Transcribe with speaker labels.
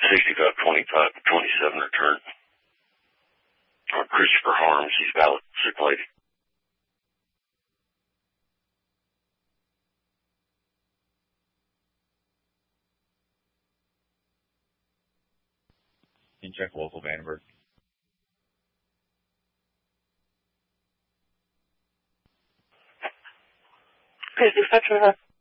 Speaker 1: 6525 27 return. Or Christopher Harms, he's valid, sick lady.
Speaker 2: And check local Vandenberg.
Speaker 3: Okay, dispatcher.